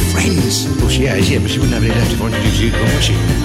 friends. Well, she has, yeah, but she wouldn't have any left if I introduced you to them, would she?